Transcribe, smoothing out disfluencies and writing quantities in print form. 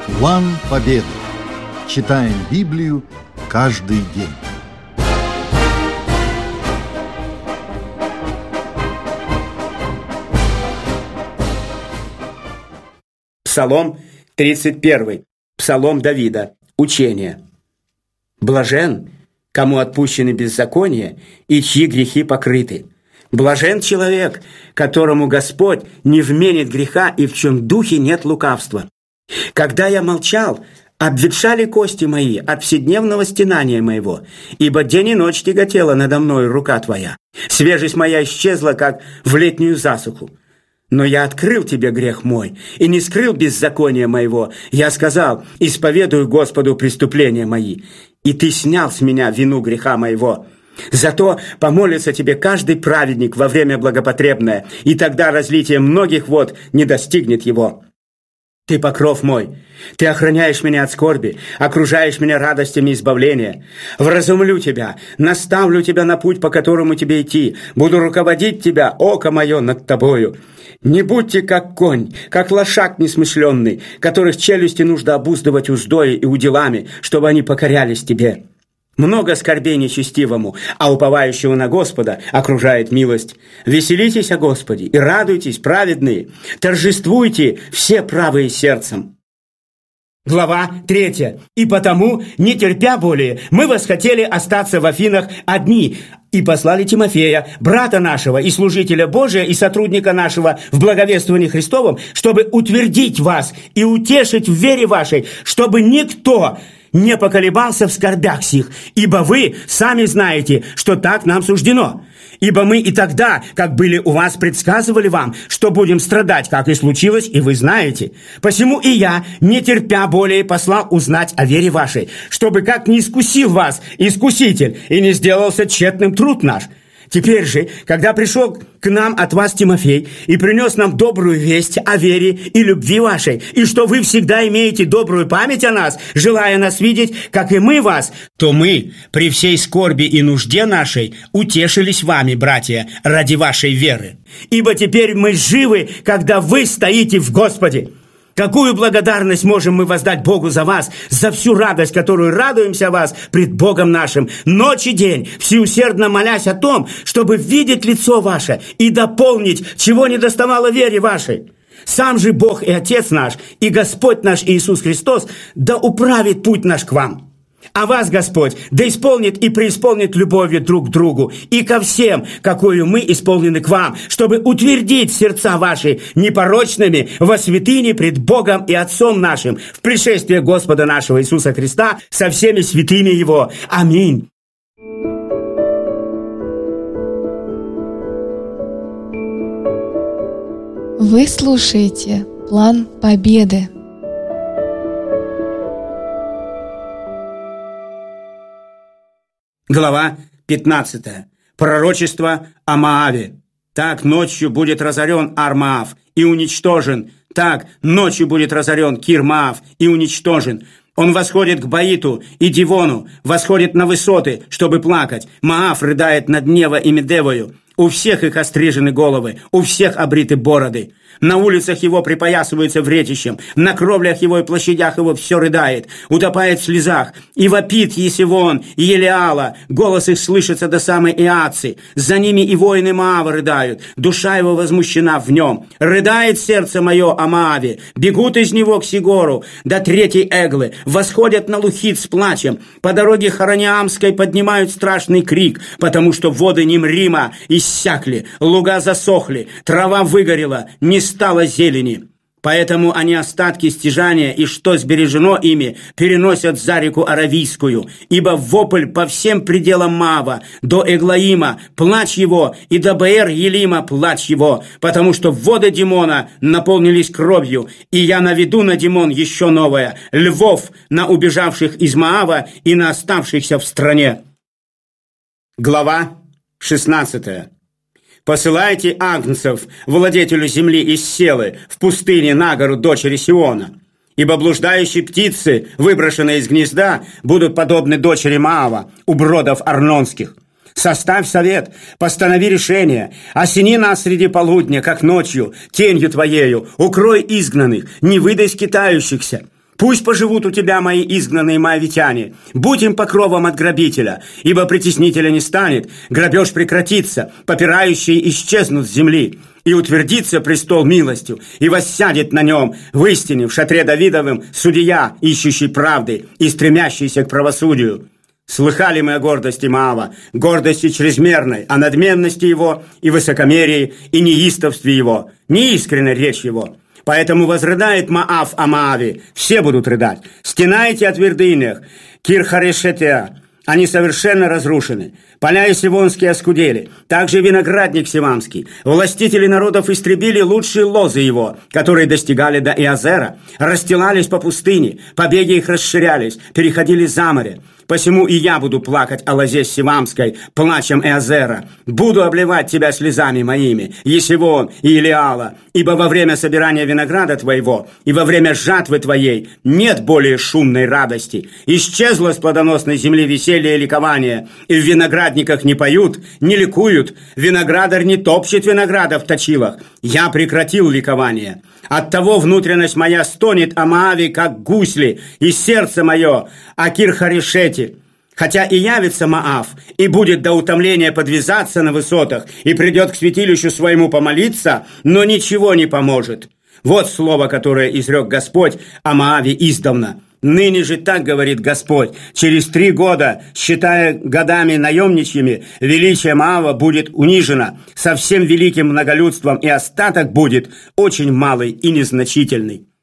План Победы. Читаем Библию каждый день. Псалом 31. Псалом Давида. Учение. Блажен, кому отпущены беззакония и чьи грехи покрыты. Блажен человек, которому Господь не вменит греха и в чем духе нет лукавства. Когда я молчал, обветшали кости мои от вседневного стенания моего, ибо день и ночь тяготела надо мною рука твоя. Свежесть моя исчезла, как в летнюю засуху. Но я открыл тебе грех мой и не скрыл беззакония моего. Я сказал: исповедую Господу преступления мои, и ты снял с меня вину греха моего. Зато помолится тебе каждый праведник во время благопотребное, и тогда разлитие многих вод не достигнет его. Ты покров мой, ты охраняешь меня от скорби, окружаешь меня радостями избавления. Вразумлю тебя, наставлю тебя на путь, по которому тебе идти, буду руководить тебя, око мое над тобою. Не будьте как конь, как лошак несмышленный, которых челюсти нужно обуздывать уздою и уделами, чтобы они покорялись тебе. Много скорбей нечестивому, а уповающего на Господа окружает милость. Веселитесь о Господе и радуйтесь, праведные, торжествуйте все правые сердцем. Глава 3. «И потому, не терпя более, мы восхотели остаться в Афинах одни, и послали Тимофея, брата нашего и служителя Божия и сотрудника нашего в благовествовании Христовом, чтобы утвердить вас и утешить в вере вашей, чтобы никто не поколебался в скорбях сих, ибо вы сами знаете, что так нам суждено. Ибо мы и тогда, как были у вас, предсказывали вам, что будем страдать, как и случилось, и вы знаете. Посему и я, не терпя более, послал узнать о вере вашей, чтобы как не искусил вас искуситель, и не сделался тщетным труд наш. Теперь же, когда пришел к нам от вас Тимофей и принес нам добрую весть о вере и любви вашей, и что вы всегда имеете добрую память о нас, желая нас видеть, как и мы вас, то мы при всей скорби и нужде нашей утешились вами, братья, ради вашей веры. Ибо теперь мы живы, когда вы стоите в Господе. Какую благодарность можем мы воздать Богу за вас, за всю радость, которую радуемся о вас пред Богом нашим, ночь и день, всеусердно молясь о том, чтобы видеть лицо ваше и дополнить, чего не доставало вере вашей. Сам же Бог и Отец наш, и Господь наш Иисус Христос, да управит путь наш к вам. А вас, Господь, да исполнит и преисполнит любовью друг к другу и ко всем, какую мы исполнены к вам, чтобы утвердить сердца ваши непорочными во святыне пред Богом и Отцом нашим в пришествии Господа нашего Иисуса Христа со всеми святыми Его. Аминь. Вы слушаете «План Победы». Глава 15. Пророчество о Моаве. Так ночью будет разорен Ар-Моав и уничтожен. Так ночью будет разорен Кир-Моав и уничтожен. Он восходит к Баиту и Дивону, восходит на высоты, чтобы плакать. Моав рыдает над Нево и Медевою. У всех их острижены головы, у всех обриты бороды. На улицах его припоясываются вретищем, на кровлях его и площадях его все рыдает, утопает в слезах, и вопит Есивон и Елеала, голос их слышится до самой Иатцы, за ними и воины Моава рыдают, душа его возмущена в нем. Рыдает сердце мое о Моаве, бегут из него к Сигору, до третьей Эглы, восходят на Лухит с плачем, по дороге Хорониамской поднимают страшный крик, потому что воды Нимрима иссякли, луга засохли, трава выгорела, не стало зелени. Поэтому они остатки стяжания и что сбережено ими переносят за реку Аравийскую, ибо вопль по всем пределам Моава, до Эглаима плач его, и до Беэр-Елима плач его, потому что воды Димона наполнились кровью, и я наведу на Димон еще новое, львов на убежавших из Моава и на оставшихся в стране. Глава 16. Посылайте агнцев, владетелю земли из Селы, в пустыне на гору дочери Сиона. Ибо блуждающие птицы, выброшенные из гнезда, будут подобны дочери Моава, у бродов Арнонских. Составь совет, постанови решение, осени нас среди полудня, как ночью, тенью твоею, укрой изгнанных, не выдай скитающихся. Пусть поживут у тебя мои изгнанные моавитяне. Будь им покровом от грабителя, ибо притеснителя не станет. Грабеж прекратится, попирающие исчезнут с земли. И утвердится престол милостью, и воссядет на нем в истине, в шатре Давидовым, судья, ищущий правды и стремящийся к правосудию. Слыхали мы о гордости Моава, гордости чрезмерной, о надменности его и высокомерии, и неистовстве его, неискренна речь его. Поэтому возрыдает Моав о Моаве, все будут рыдать. Стенайте о твердынях, Кир-Харешетеа, они совершенно разрушены. Поля Сивонские оскудели, также виноградник Сиванский. Властители народов истребили лучшие лозы его, которые достигали до Иозера, расстилались по пустыне, побеги их расширялись, переходили за море. Посему и я буду плакать о лозе Сивамской, плачем Иозера. Буду обливать тебя слезами моими, Есивон и Илиала, ибо во время собирания винограда твоего и во время жатвы твоей нет более шумной радости. Исчезло с плодоносной земли веселье и ликование, и в виноградниках не поют, не ликуют, виноградарь не топчет винограда в точилах. Я прекратил ликование. Оттого внутренность моя стонет о Моаве, как гусли, и сердце мое о Кир-Харешете. Хотя и явится Моав, и будет до утомления подвязаться на высотах, и придет к святилищу своему помолиться, но ничего не поможет. Вот слово, которое изрек Господь о Моаве издавна. Ныне же так говорит Господь: через 3 года, считая годами наемничьими, величие Моава будет унижено со всем великим многолюдством, и остаток будет очень малый и незначительный.